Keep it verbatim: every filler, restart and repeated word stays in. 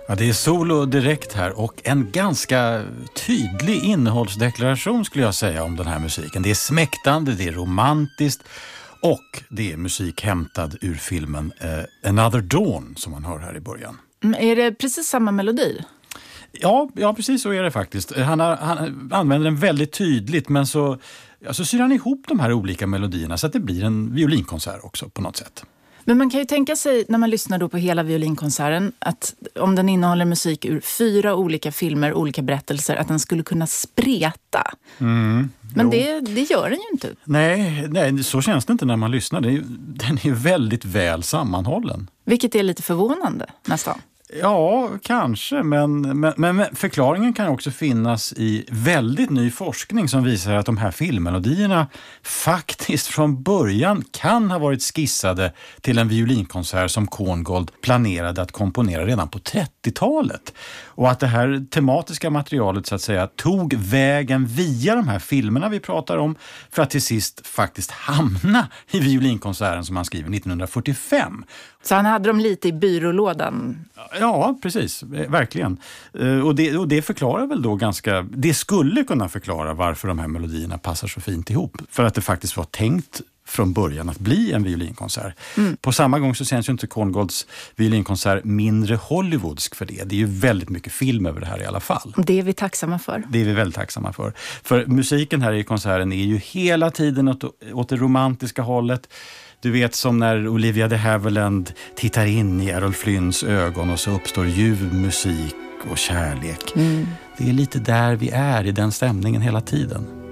Ja, det är solo direkt här och en ganska tydlig innehållsdeklaration skulle jag säga om den här musiken. Det är smäktande, det är romantiskt och det är musik hämtad ur filmen eh, Another Dawn som man hör här i början. Men är det precis samma melodi? Ja, ja, precis så är det faktiskt. Han, har, han använder den väldigt tydligt men så, ja, så syr han ihop de här olika melodierna så att det blir en violinkonsert också på något sätt. Men man kan ju tänka sig när man lyssnar då på hela violinkonserten att om den innehåller musik ur fyra olika filmer, olika berättelser, att den skulle kunna spreta. Mm, Men det, det gör den ju inte. Nej, nej, så känns det inte när man lyssnar. Det är, den är väldigt väl sammanhållen. Vilket är lite förvånande nästan. Ja, kanske, men, men, men förklaringen kan också finnas i väldigt ny forskning som visar att de här filmmelodierna faktiskt från början kan ha varit skissade till en violinkonsert som Korngold planerade att komponera redan på trettiotalet. Och att det här tematiska materialet så att säga tog vägen via de här filmerna vi pratar om för att till sist faktiskt hamna i violinkonserten som han skriver nittonhundrafyrtiofem. Så han hade dem lite i byrålådan? Ja, precis. Verkligen. Och det, och det förklarar väl då ganska... Det skulle kunna förklara varför de här melodierna passar så fint ihop. För att det faktiskt var tänkt från början att bli en violinkonsert. Mm. På samma gång så känns ju inte Korngolds violinkonsert mindre hollywoodsk för det. Det är ju väldigt mycket film över det här i alla fall. Det är vi tacksamma för. Det är vi väldigt tacksamma för. För musiken här i konserten är ju hela tiden åt, åt det romantiska hållet. Du vet som när Olivia de Havilland tittar in i Errol Flynns ögon och så uppstår ljuv musik och kärlek. Mm. Det är lite där vi är i den stämningen hela tiden.